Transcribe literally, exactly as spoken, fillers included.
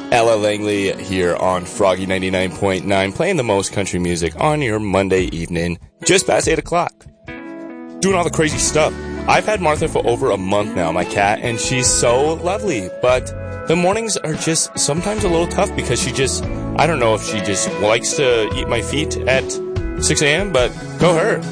Ella Langley here on Froggy ninety-nine point nine, playing the most country music on your Monday evening, just past eight o'clock. Doing all the crazy stuff. I've had Martha for over a month now, my cat, and she's so lovely, but the mornings are just sometimes a little tough because she just, I don't know if she just likes to eat my feet at six a.m., but go her.